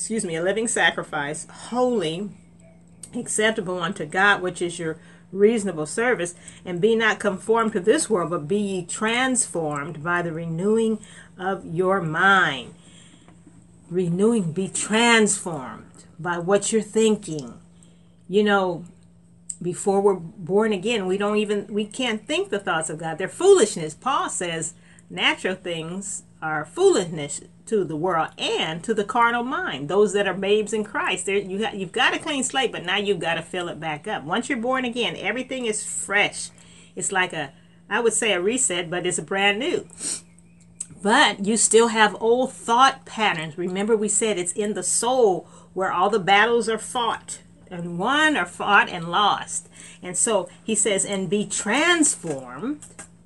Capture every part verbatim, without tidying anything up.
excuse me, a living sacrifice, holy, acceptable unto God, which is your reasonable service. And be not conformed to this world, but be ye transformed by the renewing of your mind. Renewing, be transformed by what you're thinking. You know, before we're born again, we don't even, we can't think the thoughts of God. They're foolishness. Paul says natural things are foolishness to the world and to the carnal mind. Those that are babes in Christ, you got, you've got a clean slate, but now you've got to fill it back up. Once you're born again, everything is fresh. It's like a, I would say a reset, but it's a brand new. But you still have old thought patterns. Remember, we said it's in the soul where all the battles are fought, and won or fought and lost. And so he says, and be transformed.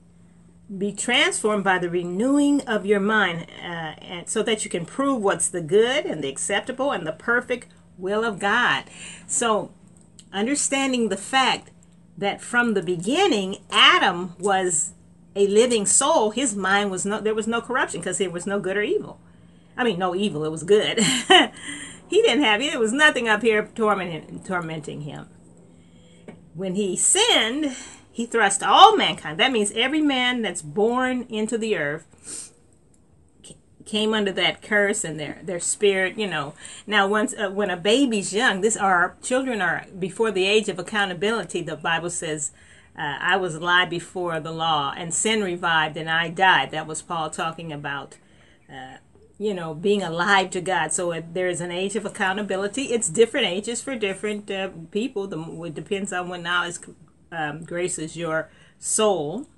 Be transformed by the renewing of your mind, uh, and so that you can prove what's the good and the acceptable and the perfect will of God. So understanding the fact that from the beginning, Adam was a living soul. His mind was no, there was no corruption because there was no good or evil. I mean, no evil, it was good. He didn't have it. There was nothing up here tormenting, tormenting him. When he sinned, he thrust all mankind. That means every man that's born into the earth came under that curse, and their their spirit, you know. Now, once uh, when a baby's young, this our children are before the age of accountability. The Bible says, uh, "I was alive before the law, and sin revived, and I died." That was Paul talking about, uh, you know, being alive to God. So uh, there is an age of accountability. It's different ages for different uh, people. The, it depends on what knowledge um, graces your soul.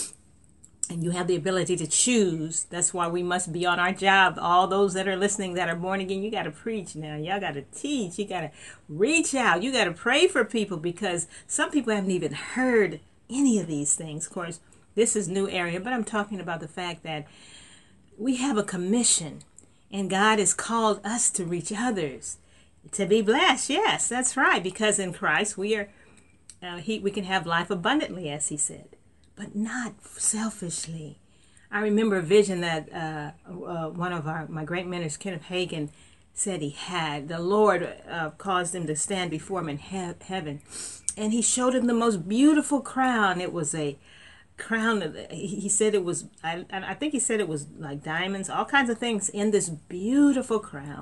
And you have the ability to choose. That's why we must be on our job. All those that are listening that are born again, you got to preach now. Y'all got to teach. You got to reach out. You got to pray for people, because some people haven't even heard any of these things. Of course, this is new area, but I'm talking about the fact that we have a commission, and God has called us to reach others, to be blessed. Yes, that's right, because in Christ we are, uh, he, we can have life abundantly, as he said. But not selfishly. I remember a vision that uh, uh, one of our my great mentors, Kenneth Hagin, said he had. The Lord uh, caused him to stand before him in he- heaven, and he showed him the most beautiful crown. It was a crown. Of, he said it was. I, I think he said it was like diamonds, all kinds of things in this beautiful crown.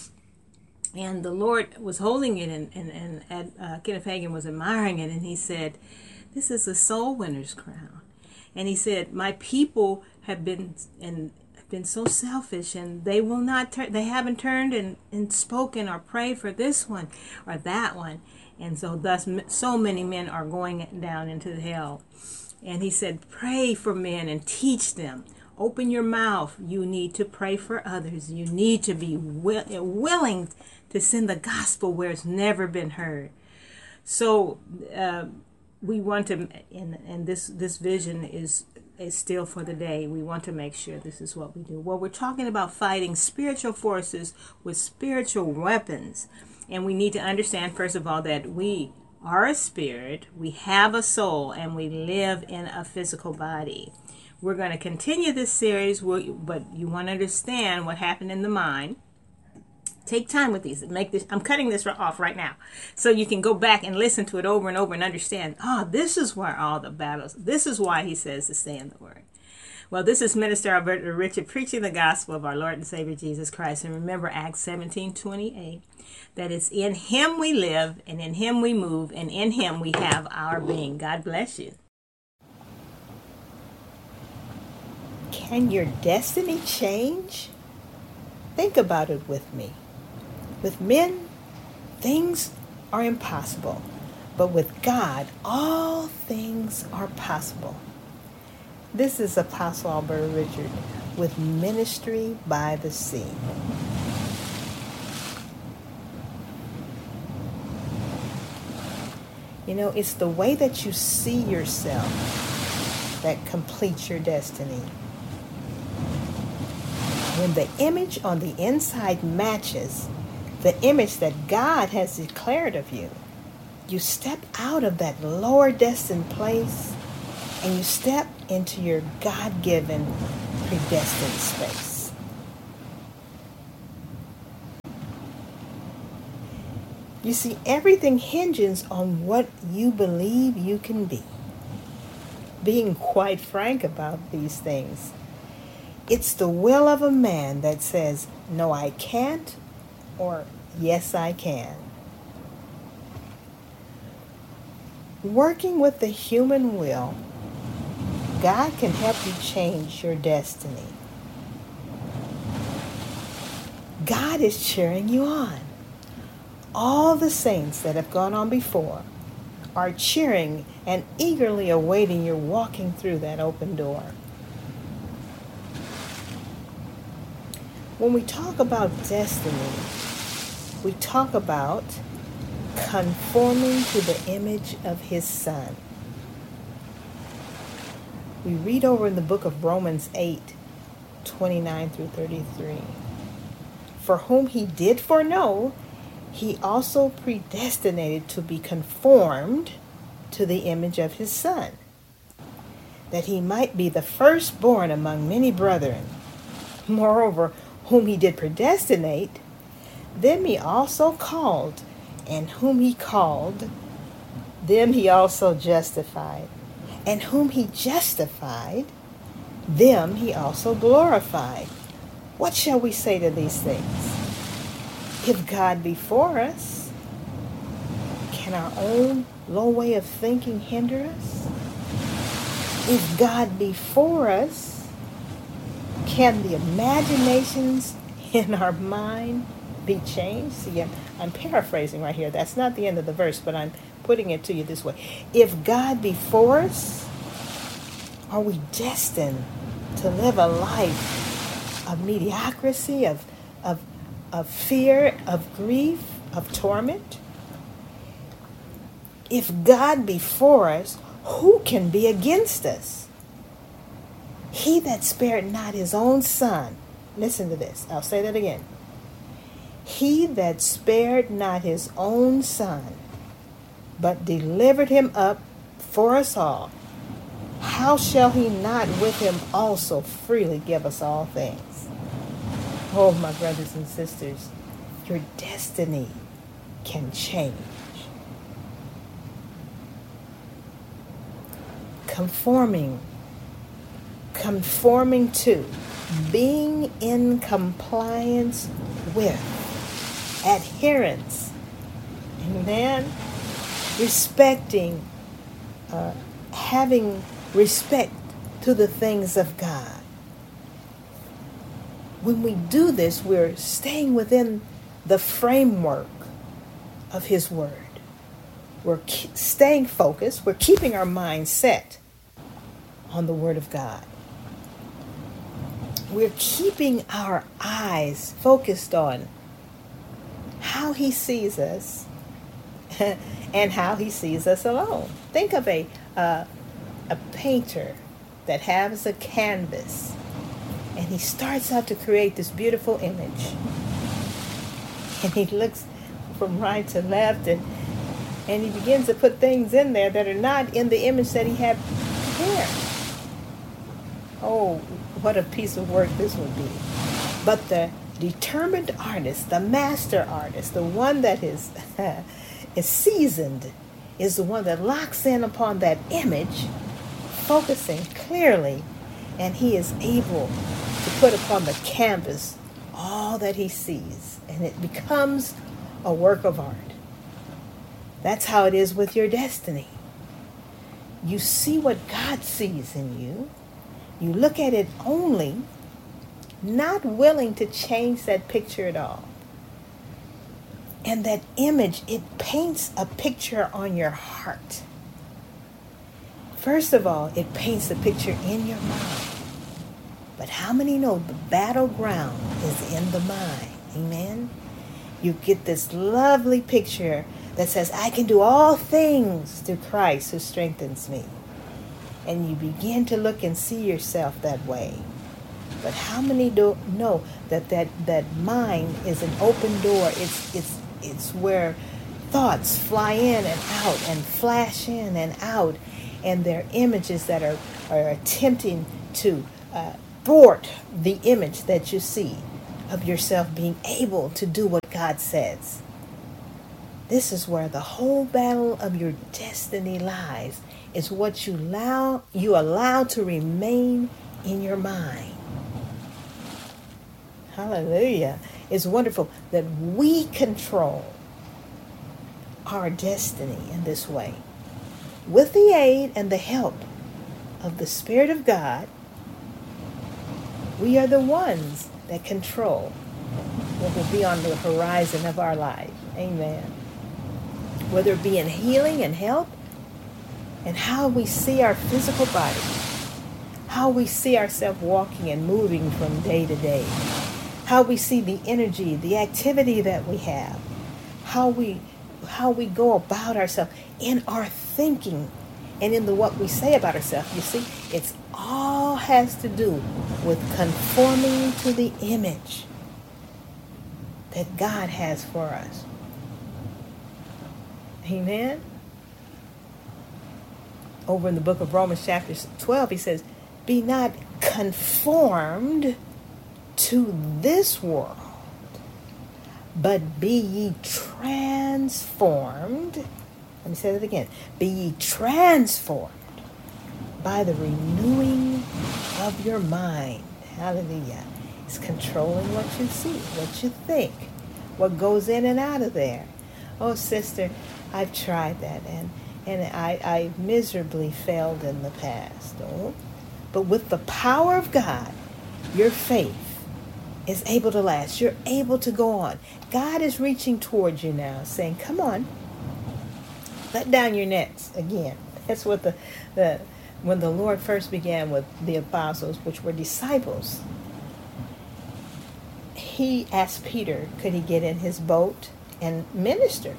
And the Lord was holding it, and and, and uh, Kenneth Hagin was admiring it, and he said, "This is a soul winner's crown." And he said, "My people have been and have been so selfish, and they will not turn. They haven't turned and, and spoken or prayed for this one or that one, and so thus so many men are going down into hell." And he said, "Pray for men and teach them. Open your mouth. You need to pray for others. You need to be will, willing to send the gospel where it's never been heard." So. Uh, We want to, and, and this, this vision is, is still for the day. We want to make sure this is what we do. Well, we're talking about fighting spiritual forces with spiritual weapons. And we need to understand, first of all, that we are a spirit, we have a soul, and we live in a physical body. We're going to continue this series, but you want to understand what happened in the mind. Take time with these. Make this. I'm cutting this off right now, so you can go back and listen to it over and over and understand. Oh, this is where all the battles. This is why he says to stay in the Word. Well, this is Minister Alberta Richard preaching the gospel of our Lord and Savior Jesus Christ. And remember Acts seventeen twenty-eight, that it's in Him we live, and in Him we move, and in Him we have our being. God bless you. Can your destiny change? Think about it with me. With men, things are impossible, but with God, all things are possible. This is Apostle Alberta Richard with Ministry by the Sea. You know, it's the way that you see yourself that completes your destiny. When the image on the inside matches the image that God has declared of you, you step out of that lower destined place and you step into your God-given predestined space. You see, everything hinges on what you believe you can be. Being quite frank about these things, it's the will of a man that says, no, I can't, or yes, I can. Working with the human will, God can help you change your destiny. God is cheering you on. All the saints that have gone on before are cheering and eagerly awaiting your walking through that open door. When we talk about destiny, we talk about conforming to the image of his Son. We read over in the book of Romans eight, twenty-nine through thirty-three. For whom he did foreknow, he also predestinated to be conformed to the image of his Son, that he might be the firstborn among many brethren. Moreover, whom he did predestinate, them he also called, and whom he called, them he also justified. And whom he justified, them he also glorified. What shall we say to these things? If God be for us, can our own low way of thinking hinder us? If God be for us, can the imaginations in our mind be changed? See, I'm, I'm paraphrasing right here. That's not the end of the verse, but I'm putting it to you this way. If God be for us, are we destined to live a life of mediocrity, of, of, of fear, of grief, of torment? If God be for us, who can be against us? He that spared not his own Son. Listen to this. I'll say that again. He that spared not his own Son, but delivered him up for us all, how shall he not with him also freely give us all things? Oh, my brothers and sisters, your destiny can change. Conforming, conforming to, being in compliance with, adherence, amen, respecting, uh, having respect to the things of God. When we do this, we're staying within the framework of his word. We're ke- staying focused. We're keeping our mind set on the word of God. We're keeping our eyes focused on how he sees us and how he sees us alone. Think of a uh, a painter that has a canvas, and he starts out to create this beautiful image. And he looks from right to left, and and he begins to put things in there that are not in the image that he had prepared. Oh, what a piece of work this would be. But the determined artist, the master artist, the one that is, is seasoned, is the one that locks in upon that image, focusing clearly, and he is able to put upon the canvas all that he sees, and it becomes a work of art. That's how it is with your destiny. You see what God sees in you. You look at it only, not willing to change that picture at all. And that image, it paints a picture on your heart. First of all, it paints a picture in your mind. But how many know the battleground is in the mind? Amen? You get this lovely picture that says, I can do all things through Christ who strengthens me. And you begin to look and see yourself that way. But how many do know that that, that mind is an open door? It's it's it's where thoughts fly in and out and flash in and out, and they're images that are, are attempting to uh, thwart the image that you see of yourself being able to do what God says. This is where the whole battle of your destiny lies. It's what you allow you allow to remain in your mind. Hallelujah. It's wonderful that we control our destiny in this way. With the aid and the help of the Spirit of God, we are the ones that control what will be on the horizon of our life. Amen. Whether it be in healing and health, and how we see our physical body, how we see ourselves walking and moving from day to day, how we see the energy, the activity that we have, how we how we go about ourselves in our thinking and in the what we say about ourselves. You see, it's all has to do with conforming to the image that God has for us. Amen. Over in the book of Romans chapter twelve, he says, be not conformed to this world, but be ye transformed. Let me say that again. Be ye transformed by the renewing of your mind. Hallelujah. It's controlling what you see, what you think, what goes in and out of there. Oh, sister, I've tried that, and, and I, I miserably failed in the past. Oh, but with the power of God, your faith is able to last. You're able to go on. God is reaching towards you now, saying, come on, let down your nets again. That's what the, the when the Lord first began with the apostles, which were disciples, he asked Peter, could he get in his boat and minister?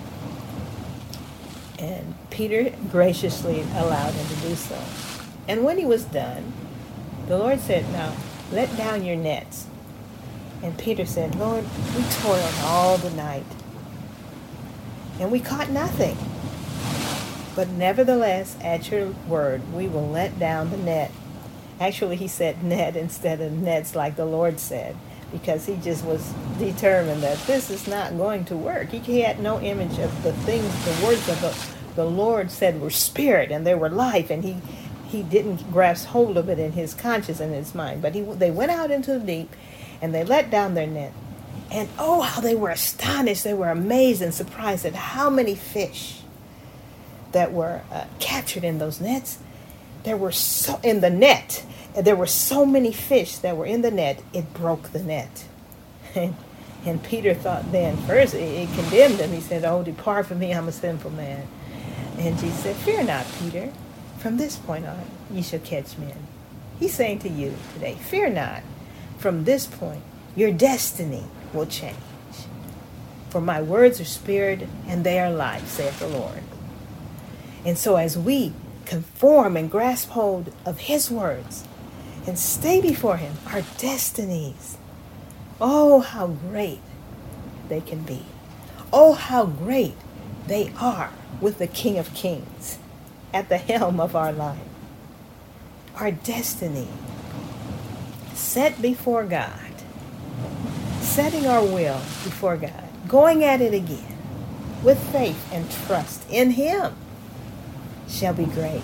And Peter graciously allowed him to do so. And when he was done, the Lord said, now, let down your nets. And Peter said, Lord, we toiled all the night, and we caught nothing. But nevertheless, at your word, we will let down the net. Actually, he said net instead of nets like the Lord said, because he just was determined that this is not going to work. He had no image of the things, the words of the, the Lord said were spirit, and they were life, and he, he didn't grasp hold of it in his conscience and his mind. But he, they went out into the deep, and they let down their net. And oh, how they were astonished. They were amazed and surprised at how many fish that were uh, captured in those nets. There were so, in the net, there were so many fish that were in the net, it broke the net. And, and Peter thought then, first, it, it condemned him. He said, oh, depart from me, I'm a sinful man. And Jesus said, fear not, Peter. From this point on, ye shall catch men. He's saying to you today, fear not. From this point, your destiny will change. For my words are spirit and they are life, saith the Lord. And so as we conform and grasp hold of his words and stay before him, our destinies, oh, how great they can be. Oh, how great they are with the King of Kings at the helm of our life. Our destiny set before God, setting our will before God, going at it again with faith and trust in him shall be great.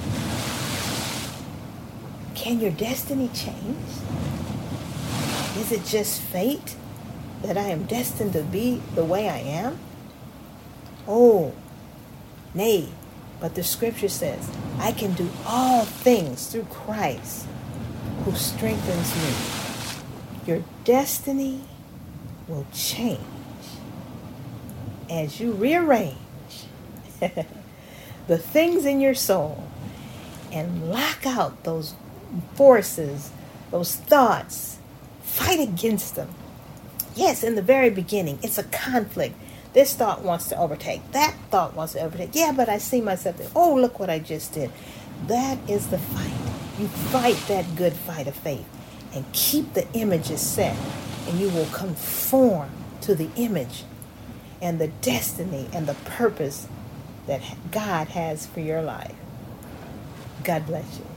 Can your destiny change? Is it just fate that I am destined to be the way I am? Oh, nay, but the scripture says, I can do all things through Christ who strengthens me. Your destiny will change as you rearrange the things in your soul and lock out those forces, those thoughts. Fight against them. Yes, in the very beginning, it's a conflict. This thought wants to overtake. That thought wants to overtake. Yeah, but I see myself there. Oh, look what I just did. That is the fight. You fight that good fight of faith and keep the images set, and you will conform to the image and the destiny and the purpose that God has for your life. God bless you.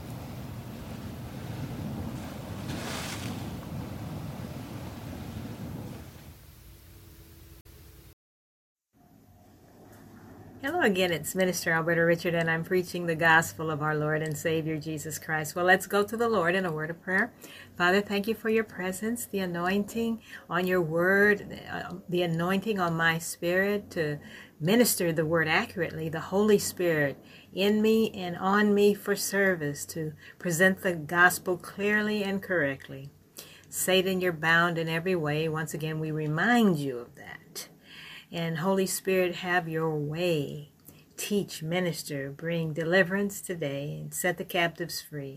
Hello again, it's Minister Alberta Richard, and I'm preaching the gospel of our Lord and Savior Jesus Christ. Well, let's go to the Lord in a word of prayer. Father, thank you for your presence, the anointing on your word, the anointing on my spirit to minister the word accurately, the Holy Spirit in me and on me for service to present the gospel clearly and correctly. Satan, you're bound in every way. Once again, we remind you of that. And Holy Spirit, have your way. Teach, minister, bring deliverance today, and set the captives free.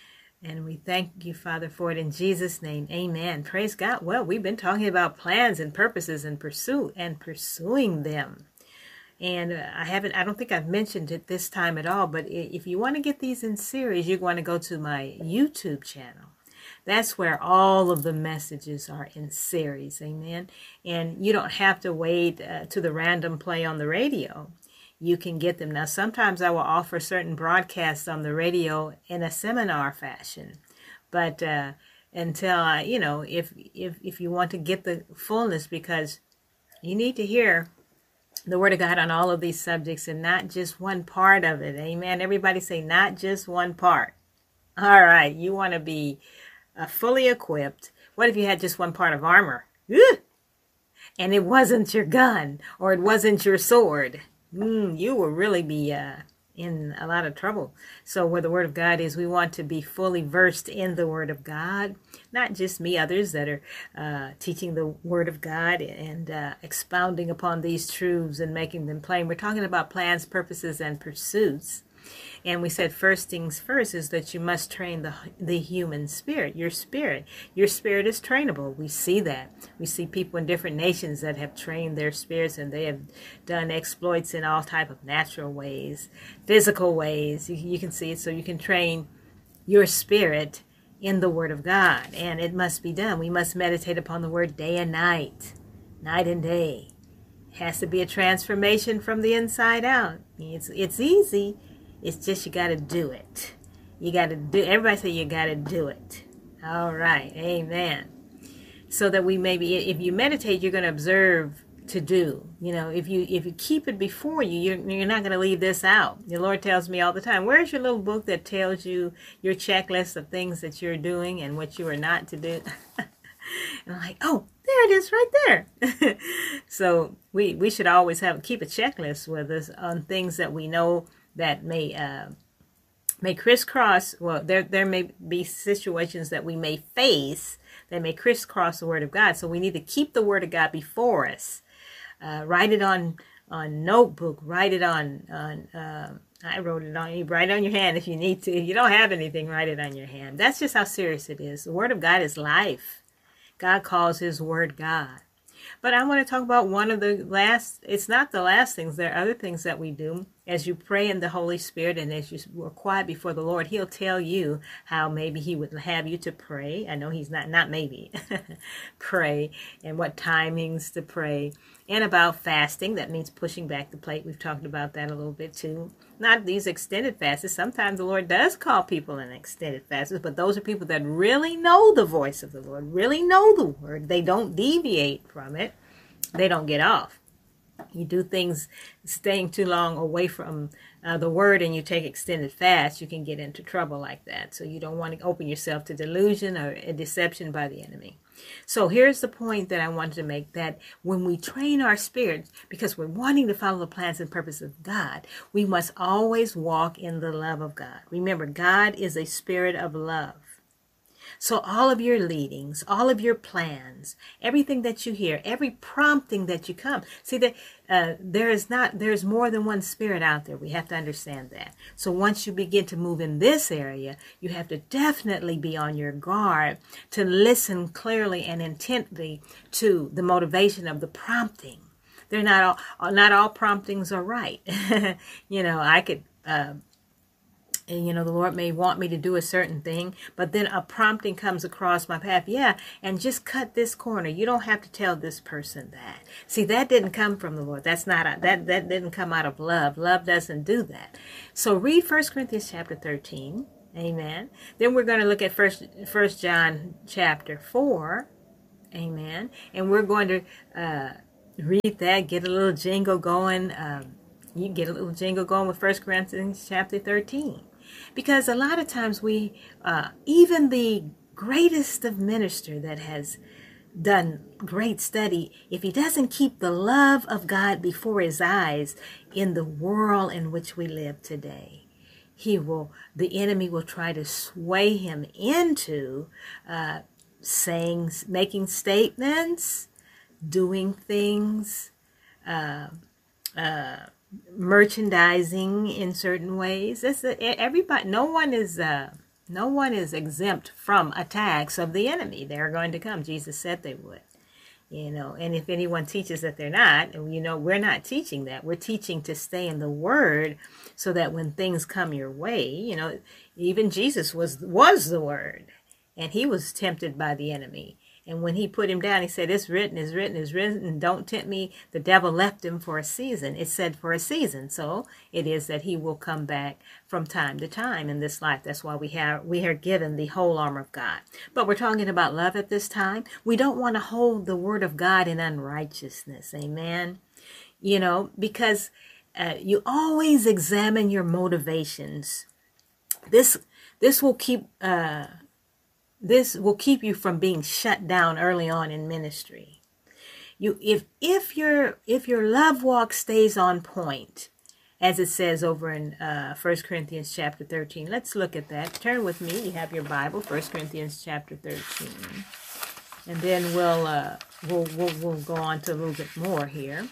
And we thank you, Father, for it in Jesus' name. Amen. Praise God. Well, we've been talking about plans and purposes and pursuit and pursuing them. And uh, I haven't, I don't think I've mentioned it this time at all, but if you want to get these in series, you're going to go to my YouTube channel. That's where all of the messages are in series, amen? And you don't have to wait uh, to the random play on the radio. You can get them. Now, sometimes I will offer certain broadcasts on the radio in a seminar fashion. But uh, until, I, you know, if, if, if you want to get the fullness, because you need to hear the Word of God on all of these subjects and not just one part of it, amen? Everybody say not just one part. All right, you want to be Uh, fully equipped. What if you had just one part of armor? Ugh! And it wasn't your gun, or it wasn't your sword? Mm, you will really be uh, in a lot of trouble. So where the Word of God is, we want to be fully versed in the Word of God. Not just me, others that are uh, teaching the Word of God and uh, expounding upon these truths and making them plain. We're talking about plans, purposes, and pursuits. And we said first things first is that you must train the the human spirit, your spirit. Your spirit is trainable. We see that. We see people in different nations that have trained their spirits, and they have done exploits in all type of natural ways, physical ways. You, you can see it. So you can train your spirit in the Word of God, and it must be done. We must meditate upon the Word day and night, night and day. It has to be a transformation from the inside out. It's it's easy. It's just you got to do it. You got to do. Everybody say you got to do it. All right. Amen. So that we maybe, if you meditate, you're going to observe to do. You know, if you if you keep it before you, you're, you're not going to leave this out. The Lord tells me all the time, where's your little book that tells you your checklist of things that you're doing and what you are not to do? And I'm like, oh, there it is right there. So we, we should always have keep a checklist with us on things that we know that may uh, may crisscross. Well, there there may be situations that we may face that may crisscross the Word of God. So we need to keep the Word of God before us. Uh, write it on on notebook. Write it on on. Uh, I wrote it on. You write it on your hand if you need to. If you don't have anything, write it on your hand. That's just how serious it is. The Word of God is life. God calls His Word God. But I want to talk about one of the last, it's not the last things, there are other things that we do. As you pray in the Holy Spirit and as you are quiet before the Lord, He'll tell you how maybe He would have you to pray. I know He's not, not maybe, pray, and what timings to pray. And about fasting, that means pushing back the plate. We've talked about that a little bit too. Not these extended fasts. Sometimes the Lord does call people in extended fasts, but those are people that really know the voice of the Lord, really know the Word. They don't deviate from it. They don't get off. You do things staying too long away from uh, the Word and you take extended fast, you can get into trouble like that. So you don't want to open yourself to delusion or a deception by the enemy. So here's the point that I wanted to make, that when we train our spirits, because we're wanting to follow the plans and purposes of God, we must always walk in the love of God. Remember, God is a spirit of love. So all of your leadings, all of your plans, everything that you hear, every prompting that you come, see that uh, there is not, there's more than one spirit out there. We have to understand that. So once you begin to move in this area, you have to definitely be on your guard to listen clearly and intently to the motivation of the prompting. They're not all, not all promptings are right. You know, I could, uh, And, you know, the Lord may want me to do a certain thing, but then a prompting comes across my path. Yeah, and just cut this corner. You don't have to tell this person that. See, that didn't come from the Lord. That's not a, that that didn't come out of love. Love doesn't do that. So read First Corinthians chapter thirteen. Amen. Then we're going to look at First First John chapter four. Amen. And we're going to uh, read that. Get a little jingle going. Um, You get a little jingle going with First Corinthians chapter thirteen. Because a lot of times we, uh, even the greatest of minister that has done great study, if he doesn't keep the love of God before his eyes in the world in which we live today, he will, the enemy will try to sway him into uh, saying, making statements, doing things, uh, uh, merchandising in certain ways. That's a, everybody. No one is. Uh, no one is exempt from attacks of the enemy. They're going to come. Jesus said they would. You know, and if anyone teaches that they're not, and you know, we're not teaching that. We're teaching to stay in the Word, so that when things come your way, you know, even Jesus was was the Word, and he was tempted by the enemy. And when he put him down, he said, it's written, it's written, it's written, and don't tempt me. The devil left him for a season. It said for a season. So it is that he will come back from time to time in this life. That's why we have we are given the whole armor of God. But we're talking about love at this time. We don't want to hold the word of God in unrighteousness. Amen. You know, because uh, you always examine your motivations. This, this will keep... Uh, This will keep you from being shut down early on in ministry. You, if if your if your love walk stays on point, as it says over in uh, First Corinthians chapter thirteen. Let's look at that. Turn with me. You have your Bible, First Corinthians chapter thirteen, and then we'll uh, we'll, we'll we'll go on to a little bit more here.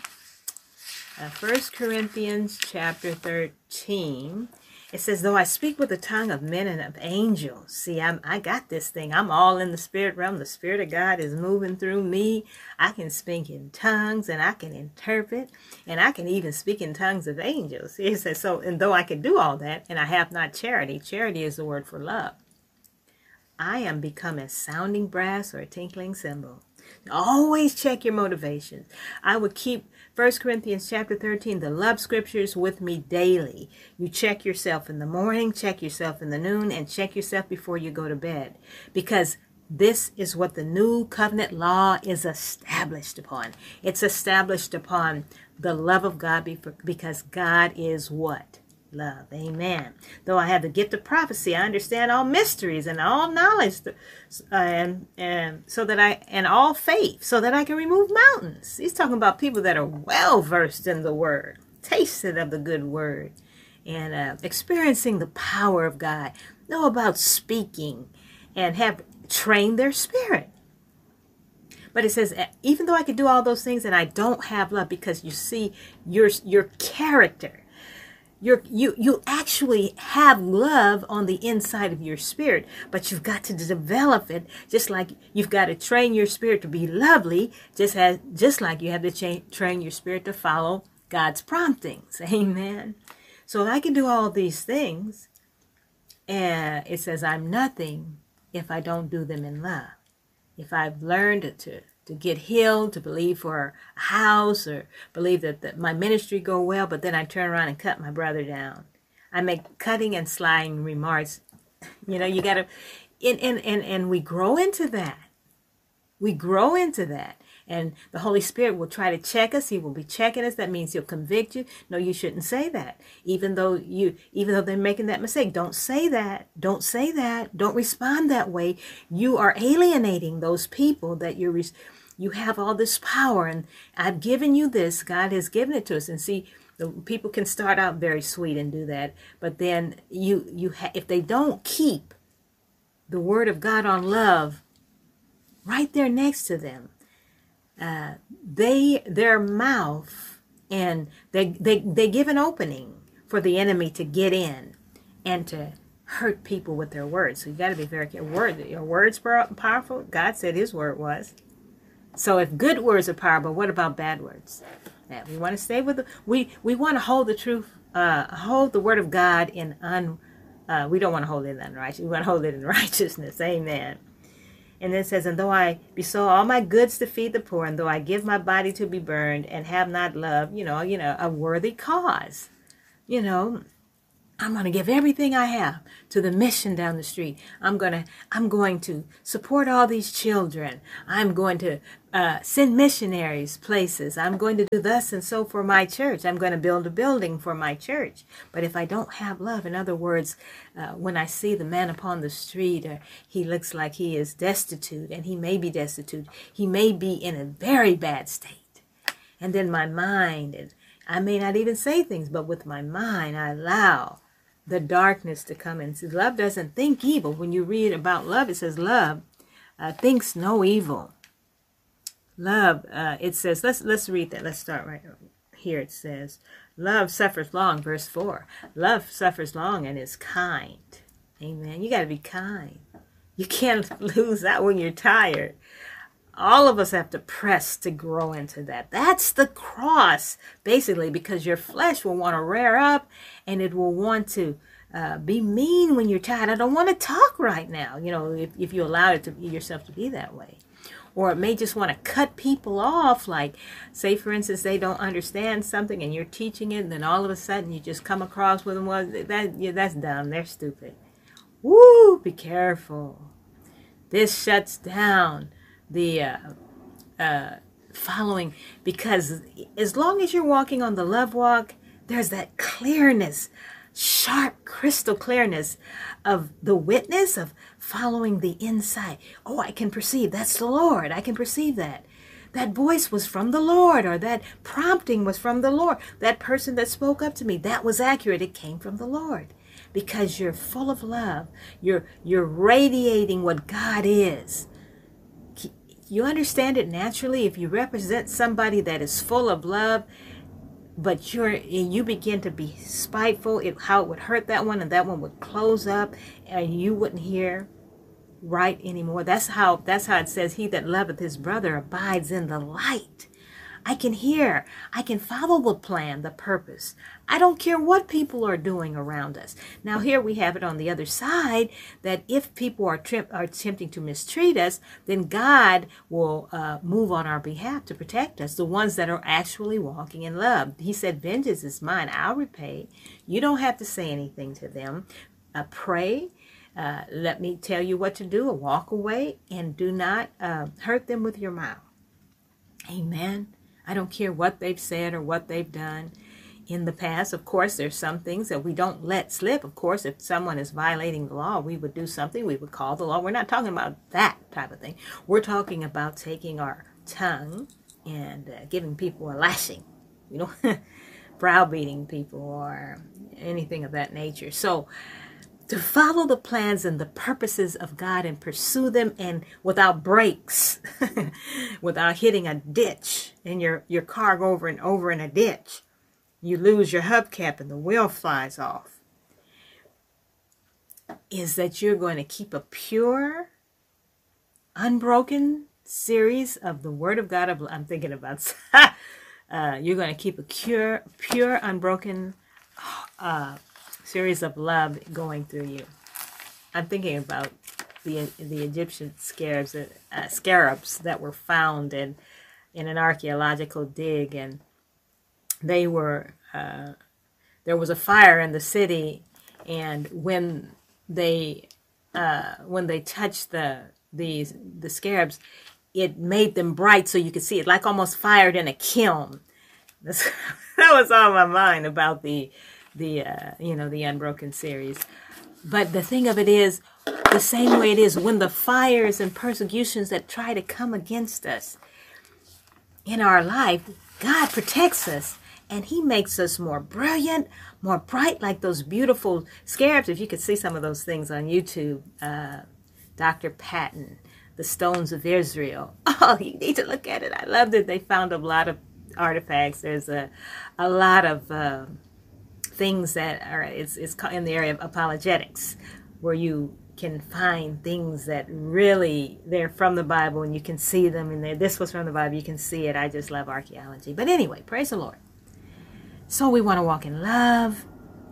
Uh, First Corinthians chapter thirteen. It says, though I speak with the tongue of men and of angels. See, I'm, I got this thing. I'm all in the spirit realm. The Spirit of God is moving through me. I can speak in tongues and I can interpret. And I can even speak in tongues of angels. He says, so, and though I can do all that and I have not charity, charity is the word for love, I am become a sounding brass or a tinkling cymbal. Always check your motivations. I would keep First Corinthians chapter thirteen, the love scriptures, with me daily. You check yourself in the morning, check yourself in the noon, and check yourself before you go to bed. Because this is what the new covenant law is established upon. It's established upon the love of God because God is what? Love. Amen. Though I have the gift of prophecy, I understand all mysteries and all knowledge, uh, and and so that I and all faith, so that I can remove mountains. He's talking about people that are well versed in the word, tasted of the good word, and uh, experiencing the power of God, know about speaking, and have trained their spirit. But it says, even though I could do all those things and I don't have love, because you see, your your character. You're, you you actually have love on the inside of your spirit, but you've got to develop it, just like you've got to train your spirit to be lovely, just as just like you have to cha- train your spirit to follow God's promptings. Amen. So I can do all these things, and it says I'm nothing if I don't do them in love. If I've learned to to get healed, to believe for a house, or believe that, that my ministry go well, but then I turn around and cut my brother down. I make cutting and sliding remarks. You know, you got to, and, and, and, and we grow into that. We grow into that. And the Holy Spirit will try to check us. He will be checking us. That means he'll convict you. No, you shouldn't say that. Even though you, even though they're making that mistake, don't say that. Don't say that. Don't respond that way. You are alienating those people that you're, you have all this power, and I've given you this. God has given it to us. And see, the people can start out very sweet and do that, but then you, you, ha- if they don't keep the word of God on love right there next to them, uh, they, their mouth, and they, they, they give an opening for the enemy to get in and to hurt people with their words. So you got to be very careful. Word, your words powerful. God said His word was. So if good words are powerful, what about bad words? Now, we want to stay with the, we we want to hold the truth, uh, hold the word of God in un. Uh, we don't want to hold it in unrighteousness. We want to hold it in righteousness. Amen. And then it says, and though I bestow all my goods to feed the poor, and though I give my body to be burned, and have not love, you know, you know, a worthy cause, you know, I'm going to give everything I have to the mission down the street. I'm going to, I'm going to support all these children. I'm going to uh, send missionaries places. I'm going to do thus and so for my church. I'm going to build a building for my church. But if I don't have love, in other words, uh, when I see the man upon the street, or he looks like he is destitute, and he may be destitute. He may be in a very bad state. And then my mind, and I may not even say things, but with my mind, I allow the darkness to come in. See, love doesn't think evil. When you read about love, it says love uh, thinks no evil. Love, uh, it says, let's let's read that. Let's start right here. It says, love suffers long, verse four. Love suffers long and is kind. Amen. You got to be kind. You can't lose that when you're tired. All of us have to press to grow into that. That's the cross, basically, because your flesh will want to rear up and it will want to uh, be mean when you're tired. I don't want to talk right now, you know, if, if you allow it to yourself to be that way. Or it may just want to cut people off, like, say, for instance, they don't understand something and you're teaching it, and then all of a sudden you just come across with them, well, that, yeah, that's dumb, they're stupid. Woo, be careful. This shuts down the uh, uh, following, because as long as you're walking on the love walk, there's that clearness, sharp crystal clearness of the witness, of following the inside. Oh, I can perceive that's the Lord. I can perceive that. That voice was from the Lord, or that prompting was from the Lord. That person that spoke up to me, that was accurate. It came from the Lord. Because you're full of love. You're, you're radiating what God is. You understand it naturally if you represent somebody that is full of love, but you're you begin to be spiteful, it, how it would hurt that one, and that one would close up, and you wouldn't hear right anymore. That's how that's how it says, he that loveth his brother abides in the light. I can hear. I can follow the plan, the purpose. I don't care what people are doing around us. Now here we have it on the other side, that if people are, tri- are attempting to mistreat us, then God will uh, move on our behalf to protect us, the ones that are actually walking in love. He said, vengeance is mine, I'll repay. You don't have to say anything to them. Uh, pray. Uh, let me tell you what to do, or walk away, and do not uh, hurt them with your mouth. Amen. I don't care what they've said or what they've done in the past. Of course, there's some things that we don't let slip. Of course, if someone is violating the law, we would do something. We would call the law. We're not talking about that type of thing. We're talking about taking our tongue and uh, giving people a lashing, you know, browbeating people or anything of that nature. So to follow the plans and the purposes of God and pursue them, and without breaks, without hitting a ditch, and your, your car go over and over in a ditch. You lose your hubcap and the wheel flies off. Is that you're going to keep a pure, unbroken series of the Word of God. Of, I'm thinking about, uh, you're going to keep a pure, pure, unbroken uh series of love going through you. I'm thinking about the the Egyptian scarabs, uh, scarabs that were found in in an archaeological dig, and they were uh, there was a fire in the city, and when they uh, when they touched the these the scarabs, it made them bright so you could see it, like almost fired in a kiln. That's, that was on my mind about the the uh, you know the Unbroken series. But the thing of it is, the same way it is when the fires and persecutions that try to come against us in our life, God protects us, and he makes us more brilliant, more bright, like those beautiful scarabs. If you could see some of those things on YouTube, uh, Doctor Patton, the Stones of Israel. Oh, you need to look at it. I love that they found a lot of artifacts. There's a a lot of uh, things that are it's it's in the area of apologetics, where you can find things that really they're from the Bible and you can see them, and this was from the Bible, you can see it. I just love archaeology. But anyway, praise the Lord. So we want to walk in love.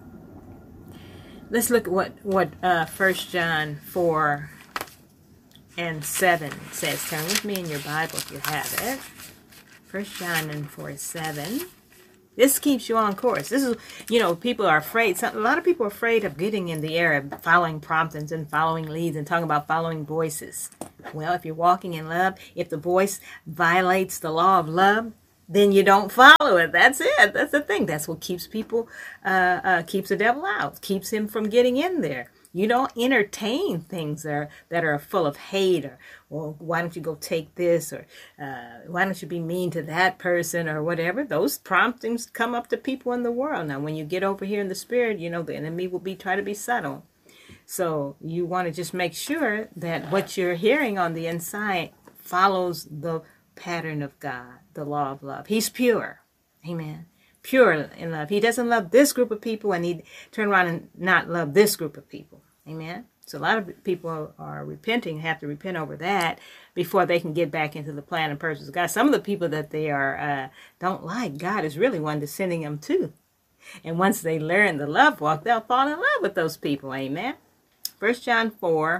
Let's look at what what uh, First John four and seven says. Turn with me in your Bible if you have it. First John and four seven. This keeps you on course. This is, you know, people are afraid. Some, a lot of people are afraid of getting in the area of following promptings and following leads and talking about following voices. Well, if you're walking in love, if the voice violates the law of love, then you don't follow it. That's it. That's the thing. That's what keeps people, uh, uh, keeps the devil out, keeps him from getting in there. You don't entertain things that are, that are full of hate, or, well, why don't you go take this, or uh, why don't you be mean to that person, or whatever. Those promptings come up to people in the world. Now, when you get over here in the spirit, you know, the enemy will be try to be subtle. So you want to just make sure that what you're hearing on the inside follows the pattern of God, the law of love. He's pure. Amen. Pure in love. He doesn't love this group of people, and he turn around and not love this group of people. Amen. So a lot of people are repenting, have to repent over that before they can get back into the plan and purpose of God. Some of the people that they are uh, don't like, God is really one to sending them to. And once they learn the love walk, they'll fall in love with those people. Amen. First John four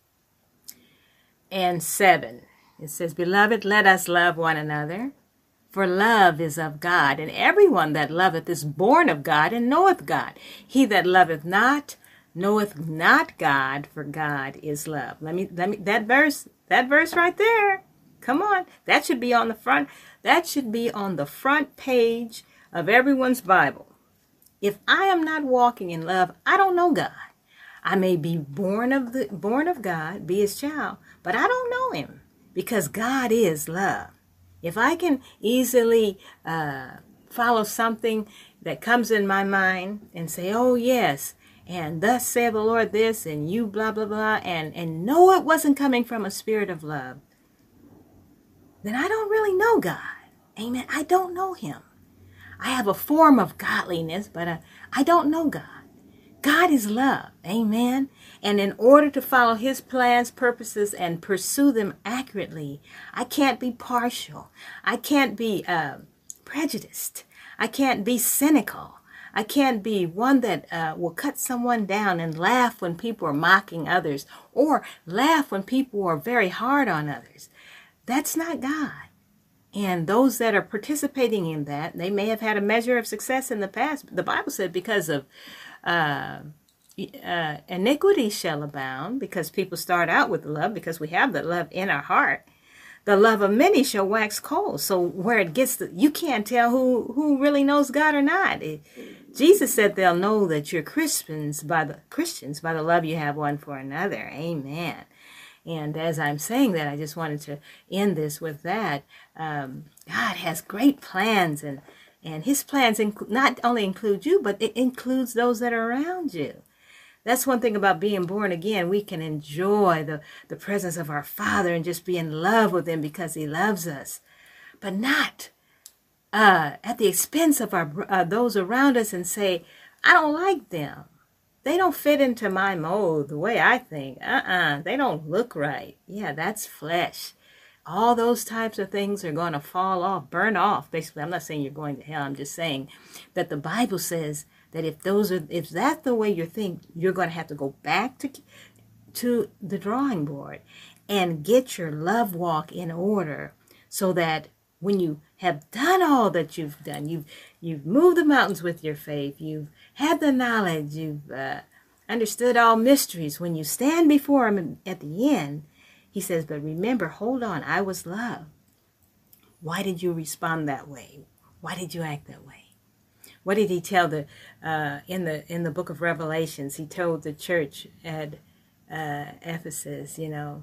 and seven. It says, Beloved, let us love one another, for love is of God, and everyone that loveth is born of God and knoweth God. He that loveth not knoweth not God, for God is love. Let me, let me, that verse, that verse right there. Come on. That should be on the front, that should be on the front page of everyone's Bible. If I am not walking in love, I don't know God. I may be born of the, born of God, be his child, but I don't know him, because God is love. If I can easily uh, follow something that comes in my mind and say, oh yes, and thus saith the Lord this, and you blah, blah, blah, and, and know it wasn't coming from a spirit of love, then I don't really know God. Amen. I don't know him. I have a form of godliness, but uh, I don't know God. God is love. Amen. And in order to follow his plans, purposes, and pursue them accurately, I can't be partial. I can't be uh, prejudiced. I can't be cynical. I can't be one that uh, will cut someone down and laugh when people are mocking others, or laugh when people are very hard on others. That's not God. And those that are participating in that, they may have had a measure of success in the past. The Bible said because of uh, uh, iniquity shall abound, because people start out with love, because we have the love in our heart. The love of many shall wax cold. So where it gets, to, you can't tell who, who really knows God or not. It, Jesus said they'll know that you're Christians by the Christians by the love you have one for another. Amen. And as I'm saying that, I just wanted to end this with that. Um, God has great plans, and and his plans inc- not only include you, but it includes those that are around you. That's one thing about being born again. We can enjoy the, the presence of our Father and just be in love with him because he loves us, but not uh, at the expense of our uh, those around us, and say, I don't like them. They don't fit into my mold the way I think. Uh-uh. They don't look right. Yeah, that's flesh. All those types of things are going to fall off, burn off. Basically, I'm not saying you're going to hell. I'm just saying that the Bible says that if those are, if that's the way you think, you're going to have to go back to, to the drawing board and get your love walk in order, so that when you have done all that you've done, you've you've moved the mountains with your faith, you've had the knowledge, you've uh, understood all mysteries. When you stand before him at the end, he says, but remember, hold on, I was love. Why did you respond that way? Why did you act that way? What did he tell the uh, in the in the book of Revelations? He told the church at uh, Ephesus, you know,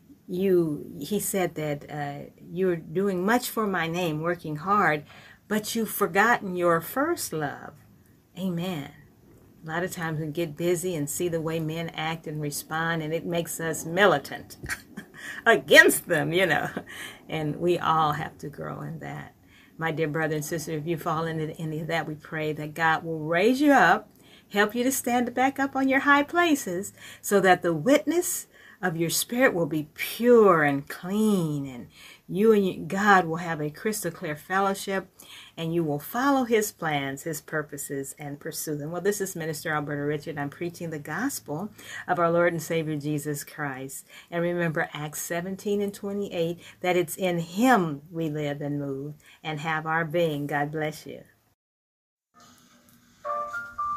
you. He said that uh, you're doing much for my name, working hard, but you've forgotten your first love. Amen. A lot of times we get busy and see the way men act and respond, and it makes us militant against them, you know. And we all have to grow in that. My dear brother and sister, if you fall into any of that, we pray that God will raise you up, help you to stand back up on your high places, so that the witness of your spirit will be pure and clean, and you and God will have a crystal clear fellowship, and you will follow his plans, his purposes, and pursue them. Well, this is Minister Alberta Richard. I'm preaching the gospel of our Lord and Savior Jesus Christ. And remember Acts seventeen and twenty-eight, that it's in him we live and move and have our being. God bless you.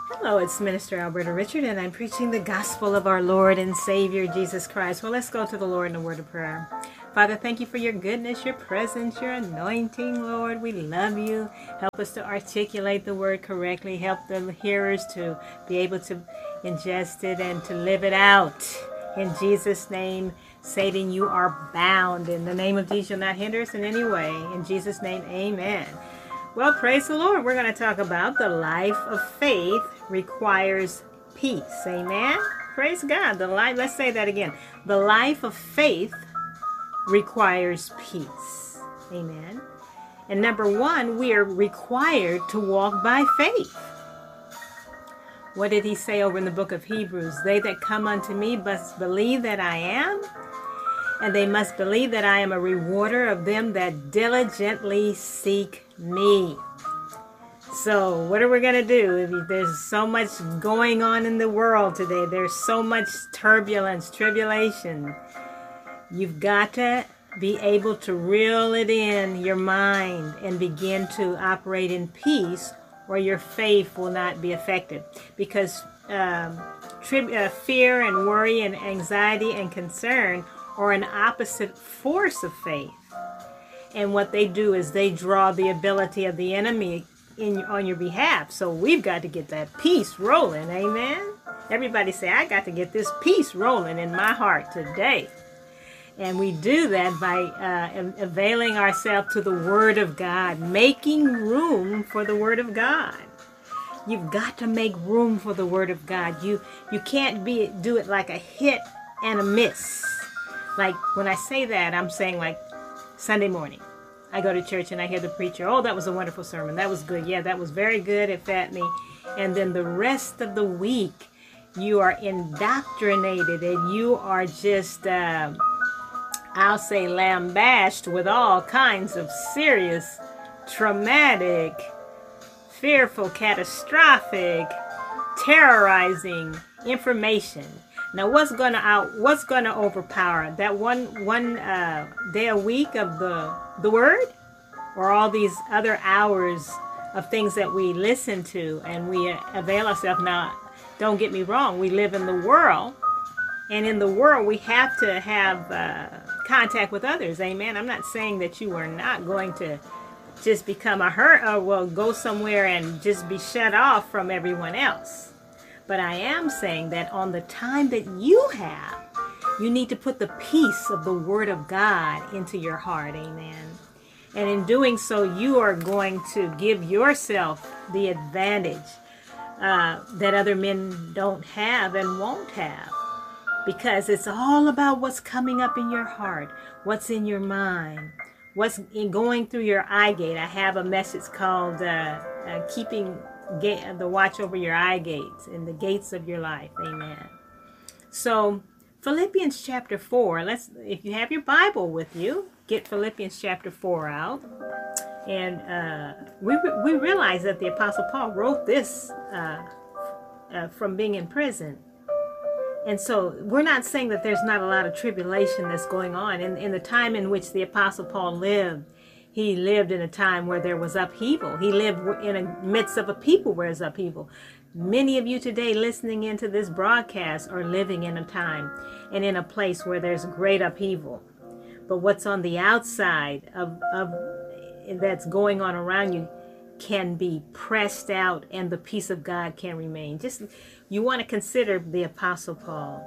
Hello, it's Minister Alberta Richard, and I'm preaching the gospel of our Lord and Savior, Jesus Christ. Well, let's go to the Lord in a word of prayer. Father, thank you for your goodness, your presence, your anointing, Lord. We love you. Help us to articulate the word correctly. Help the hearers to be able to ingest it and to live it out. In Jesus' name, Satan, you are bound. In the name of Jesus, you'll not hinder us in any way. In Jesus' name, amen. Well, praise the Lord. We're going to talk about the life of faith requires peace. Amen. Praise God. The life, let's say that again. The life of faith requires peace. Amen. And number one, we are required to walk by faith. What did he say over in the book of Hebrews? They that come unto me must believe that I am, and they must believe that I am a rewarder of them that diligently seek me. So what are we going to do? There's so much going on in the world today. There's so much turbulence, tribulation. You've got to be able to reel it in your mind and begin to operate in peace, or your faith will not be affected. Because um, tri- uh, fear and worry and anxiety and concern are an opposite force of faith. And what they do is they draw the ability of the enemy in on your behalf. So we've got to get that peace rolling. Amen. Everybody say, I got to get this peace rolling in my heart today. And we do that by uh, availing ourselves to the Word of God, making room for the Word of God. You've got to make room for the Word of God. You you can't be do it like a hit and a miss. Like when I say that, I'm saying like Sunday morning, I go to church and I hear the preacher, oh, that was a wonderful sermon. That was good. Yeah, that was very good. It fed me. And then the rest of the week, you are indoctrinated and you are just, uh, I'll say, lambasted with all kinds of serious, traumatic, fearful, catastrophic, terrorizing information. Now, what's gonna out? What's gonna overpower that one one uh, day a week of the the Word, or all these other hours of things that we listen to and we avail ourselves? Now, don't get me wrong. We live in the world, and in the world we have to have uh, contact with others. Amen. I'm not saying that you are not going to just become a hurt, or well, go somewhere and just be shut off from everyone else. But I am saying that on the time that you have, you need to put the peace of the Word of God into your heart. Amen. And in doing so, you are going to give yourself the advantage uh, that other men don't have and won't have. Because it's all about what's coming up in your heart, what's in your mind, what's in going through your eye gate. I have a message called uh, uh, Keeping Gate, the Watch Over Your Eye Gates and the Gates of Your Life. Amen. So Philippians chapter four, let's, if you have your Bible with you, get Philippians chapter four out. And uh, we, we realize that the Apostle Paul wrote this uh, uh, from being in prison. And so we're not saying that there's not a lot of tribulation that's going on. In, in the time in which the Apostle Paul lived, he lived in a time where there was upheaval. He lived in the midst of a people where there's upheaval. Many of you today listening into this broadcast are living in a time and in a place where there's great upheaval. But what's on the outside of, of that's going on around you can be pressed out, and the peace of God can remain. Just you want to consider the Apostle Paul.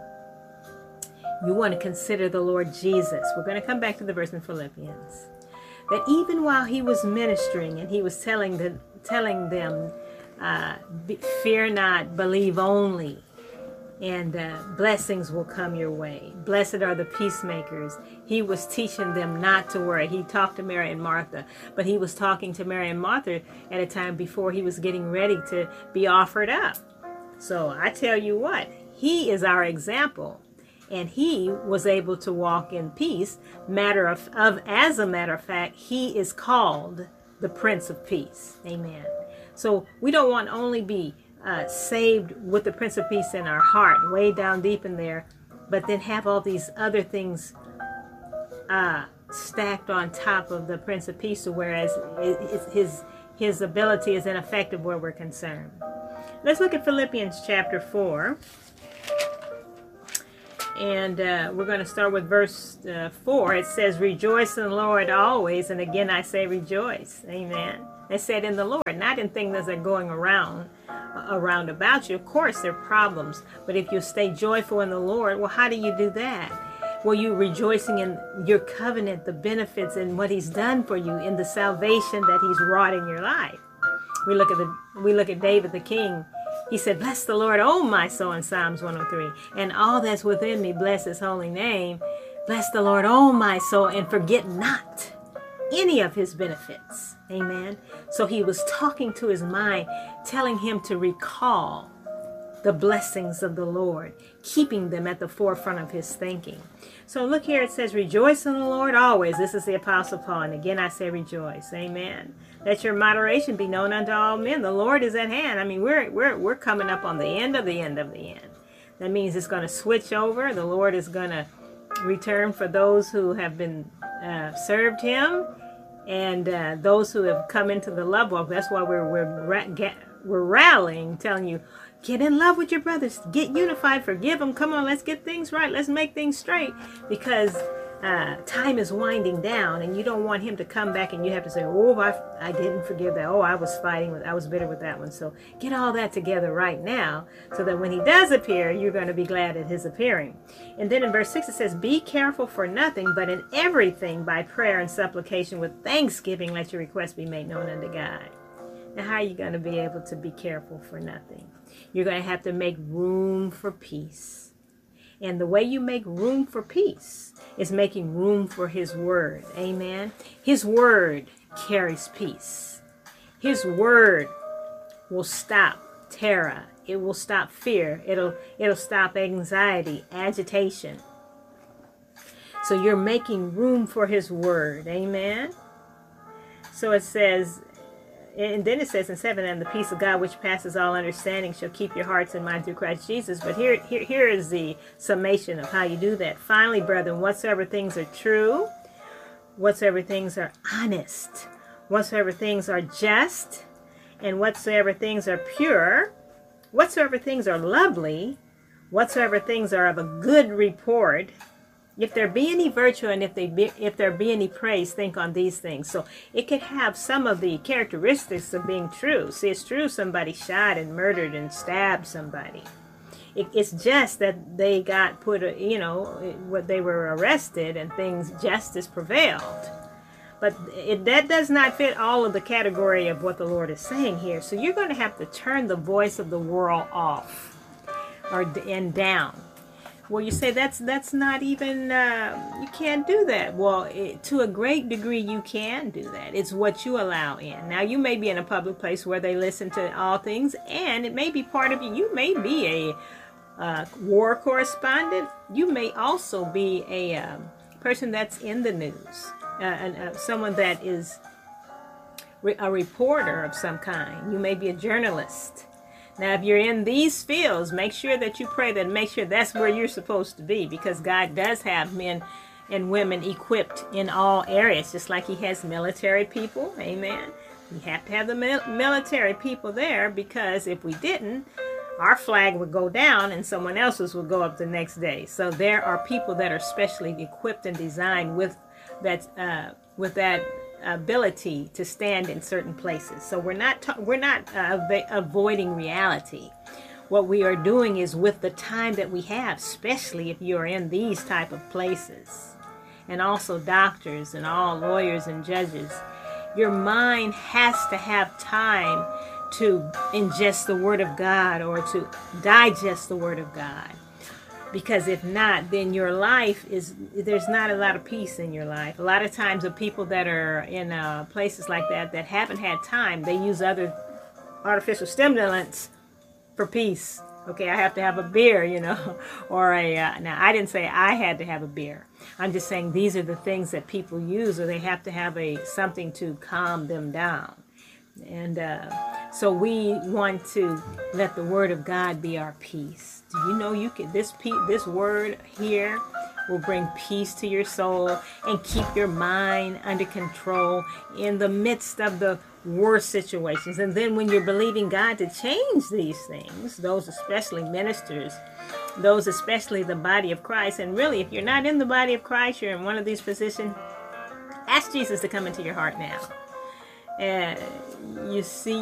You want to consider the Lord Jesus. We're going to come back to the verse in Philippians. That even while he was ministering and he was telling them, telling them, uh, fear not, believe only, and uh, blessings will come your way. Blessed are the peacemakers. He was teaching them not to worry. He talked to Mary and Martha, but he was talking to Mary and Martha at a time before he was getting ready to be offered up. So I tell you what, he is our example. And he was able to walk in peace. Matter of, of, as a matter of fact, he is called the Prince of Peace. Amen. So we don't want to only be uh, saved with the Prince of Peace in our heart, way down deep in there, but then have all these other things uh, stacked on top of the Prince of Peace, whereas his his ability is ineffective where we're concerned. Let's look at Philippians chapter four. And uh, we're going to start with verse uh, four. It says, rejoice in the Lord always. And again, I say rejoice. Amen. I said in the Lord, not in things that are going around, uh, around about you. Of course, there are problems. But if you stay joyful in the Lord, well, how do you do that? Well, you're rejoicing in your covenant, the benefits and what he's done for you, in the salvation that he's wrought in your life. We look at the we look at David the king. He said, bless the Lord, oh my soul, in Psalms one oh three. And all that's within me, bless his holy name. Bless the Lord, oh my soul, and forget not any of his benefits. Amen. So he was talking to his mind, telling him to recall the blessings of the Lord, keeping them at the forefront of his thinking. So look here, it says, rejoice in the Lord always. This is the Apostle Paul. And again, I say rejoice. Amen. Let your moderation be known unto all men. The Lord is at hand. I mean, we're we're we're coming up on the end of the end of the end. That means it's going to switch over. The Lord is going to return for those who have been uh, served him, and uh, those who have come into the love walk. That's why we're we're ra- get, we're rallying, telling you, get in love with your brothers, get unified, forgive them. Come on, let's get things right. Let's make things straight, because Uh, time is winding down, and you don't want him to come back and you have to say, oh, I, I didn't forgive that. Oh, I was fighting with, I was bitter with that one. So get all that together right now, so that when he does appear, you're going to be glad at his appearing. And then in verse six, it says, be careful for nothing, but in everything by prayer and supplication with thanksgiving, let your requests be made known unto God. Now, how are you going to be able to be careful for nothing? You're going to have to make room for peace. And the way you make room for peace is making room for his word. Amen. His word carries peace. His word will stop terror. It will stop fear. It'll it'll stop anxiety, agitation. So you're making room for his word. Amen. So it says, and then it says in seven, and the peace of God which passes all understanding shall keep your hearts and minds through Christ Jesus. But here, here, here is the summation of how you do that. Finally, brethren, whatsoever things are true, whatsoever things are honest, whatsoever things are just, and whatsoever things are pure, whatsoever things are lovely, whatsoever things are of a good report, if there be any virtue and if they be, if there be any praise, think on these things. So it could have some of the characteristics of being true. See, it's true somebody shot and murdered and stabbed somebody. It, it's just that they got put, you know, what they were arrested and things, justice prevailed. But it, that does not fit all of the category of what the Lord is saying here. So you're going to have to turn the voice of the world off or and down. Well, you say that's that's not even, uh, you can't do that. Well, it, to a great degree, you can do that. It's what you allow in. Now, you may be in a public place where they listen to all things, and it may be part of you. You may be a uh, war correspondent. You may also be a um, person that's in the news, uh, and, uh, someone that is re- a reporter of some kind. You may be a journalist. Now, if you're in these fields, make sure that you pray that, make sure that's where you're supposed to be, because God does have men and women equipped in all areas, just like he has military people. Amen. You have to have the mil- military people there, because if we didn't, our flag would go down and someone else's would go up the next day. So there are people that are specially equipped and designed with that, uh, with that ability to stand in certain places. So we're not ta- we're not uh, av- avoiding reality. What we are doing is, with the time that we have, especially if you're in these type of places, and also doctors and all lawyers and judges, your mind has to have time to ingest the Word of God or to digest the Word of God. Because if not, then your life is, there's not a lot of peace in your life. A lot of times the people that are in uh, places like that, that haven't had time, they use other artificial stimulants for peace. Okay, I have to have a beer, you know, or a, uh, now I didn't say I had to have a beer. I'm just saying these are the things that people use, or they have to have a something to calm them down. And uh, so we want to let the Word of God be our peace. Do you know you can, this pe- this word here will bring peace to your soul and keep your mind under control in the midst of the worse situations. And then when you're believing God to change these things, those especially ministers, those especially the body of Christ, and really if you're not in the body of Christ, you're in one of these positions, ask Jesus to come into your heart now. And you see